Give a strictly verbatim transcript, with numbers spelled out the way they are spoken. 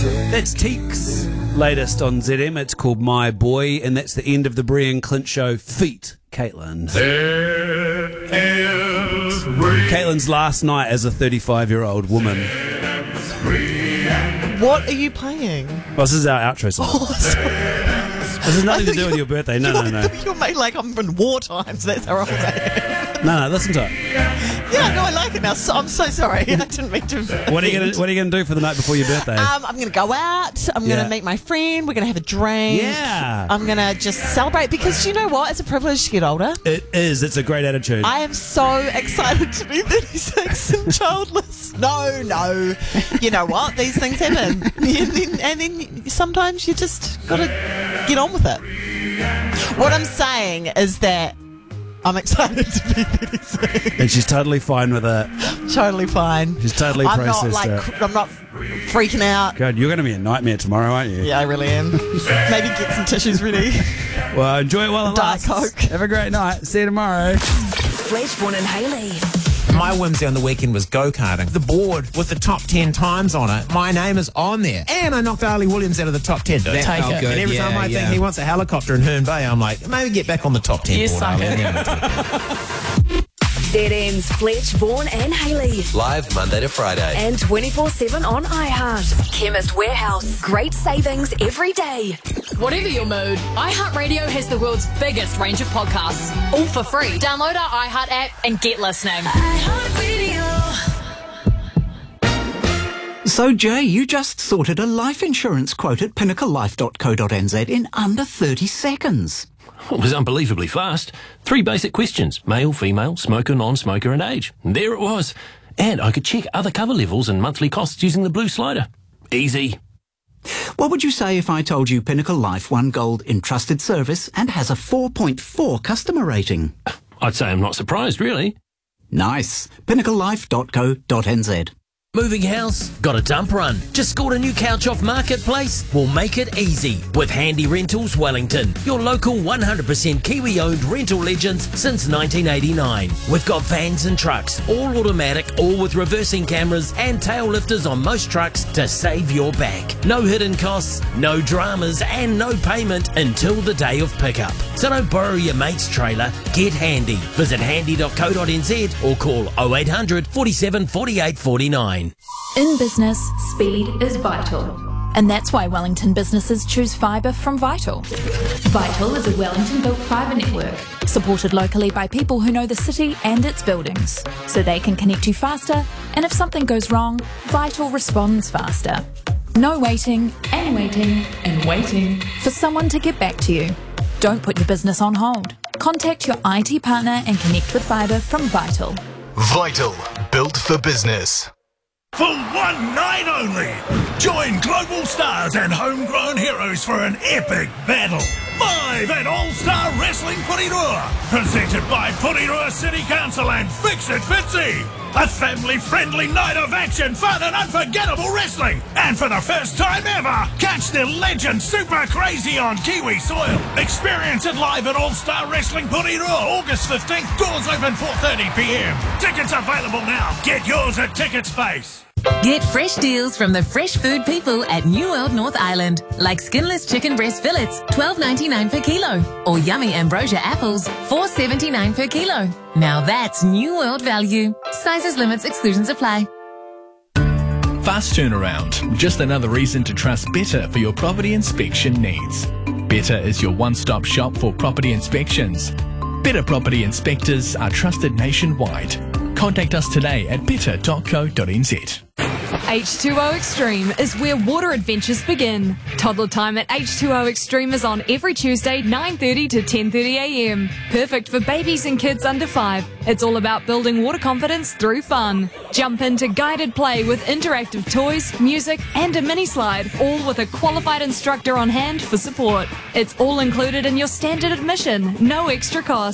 That's Teek's latest on Z M. It's called My Boy, and that's the end of the Brian Clint Show. Feat. Caitlin. Caitlin's last night as a thirty-five-year-old woman. What are you playing? Well, this is our outro song. Oh, sorry. This has nothing to do with your birthday. No, no, no. You're made like I'm in war times. That's how old I am. No, no, listen to it. Yeah, no, I like it now. So, I'm so sorry. I didn't mean to. What are you gonna What are you gonna do for the night before your birthday? Um, I'm gonna go out. I'm Yeah. gonna meet my friend. We're gonna have a drink. Yeah. I'm gonna just celebrate because you know what? It's a privilege to get older. It is. It's a great attitude. I am so excited to be thirty-six and childless. No, no. You know what? These things happen. And then, and then sometimes you just gotta get on with it. What I'm saying is that I'm excited to be thirty-six. And she's totally fine with it. Totally fine. She's totally I'm not processed like it. cr- I'm not freaking out. God, you're going to be a nightmare tomorrow, aren't you? Yeah, I really am. Maybe get some tissues ready. Well, enjoy it while it Diet lasts. Coke. Have a great night. See you tomorrow. Fleshborn and Hayley. My whimsy on the weekend was go-karting. The board with the top ten times on it, my name is on there. And I knocked Ali Williams out of the top ten. That Take felt it. good. And every Yeah, time I yeah. think he wants a helicopter in Herne Bay, I'm like, maybe get back on the top ten You board, suck Ali. it. Yeah. Z M's Fletchborn and Hayley. Live Monday to Friday. And twenty-four seven on iHeart. Chemist Warehouse. Great savings every day. Whatever your mood, iHeartRadio has the world's biggest range of podcasts, all for free. Download our iHeart app and get listening. So, Jay, you just sorted a life insurance quote at pinnacle life dot co dot n z in under thirty seconds. It was unbelievably fast. Three basic questions: male, female, smoker, non-smoker, and age. And there it was. And I could check other cover levels and monthly costs using the blue slider. Easy. What would you say if I told you Pinnacle Life won gold in trusted service and has a four point four customer rating? I'd say I'm not surprised, really. Nice. pinnacle life dot co dot n z. Moving house? Got a dump run? Just scored a new couch off Marketplace? We'll make it easy with Handy Rentals Wellington, your local one hundred percent Kiwi-owned rental legends since nineteen eighty-nine. We've got vans and trucks, all automatic, all with reversing cameras and tail lifters on most trucks to save your back. No hidden costs, no dramas, and no payment until the day of pickup. So don't borrow your mate's trailer, get Handy. Visit handy dot co dot n z or call oh eight hundred, forty-seven, forty-eight, forty-nine. In business, speed is vital. And that's why Wellington businesses choose fibre from Vital. Vital is a Wellington-built fibre network, supported locally by people who know the city and its buildings, so they can connect you faster, and if something goes wrong, Vital responds faster. No waiting, and waiting, and waiting for someone to get back to you. Don't put your business on hold. Contact your I T partner and connect with fibre from Vital. Vital, built for business. For one night only, join global stars and homegrown heroes for an epic battle. Live at All-Star Wrestling Porirua, presented by Porirua City Council and Fix It Fitzy. A family-friendly night of action, fun and unforgettable wrestling. And for the first time ever, catch the legend Super Crazy on Kiwi soil. Experience it live at All-Star Wrestling Porirua, August fifteenth. Doors open four thirty p m. Tickets available now. Get yours at Ticket Space. Get fresh deals from the fresh food people at New World North Island, like skinless chicken breast fillets, twelve ninety-nine per kilo, or yummy ambrosia apples, four seventy-nine per kilo. Now that's New World value. Sizes, limits, exclusions apply. Fast turnaround. Just another reason to trust Better for your property inspection needs. Better is your one-stop shop for property inspections. Better property inspectors are trusted nationwide. Contact us today at better dot co dot n z. H two O Extreme is where water adventures begin. Toddler time at H two O Extreme is on every Tuesday, nine thirty to ten thirty a m. Perfect for babies and kids under five. It's all about building water confidence through fun. Jump into guided play with interactive toys, music, and a mini slide, all with a qualified instructor on hand for support. It's all included in your standard admission, no extra cost.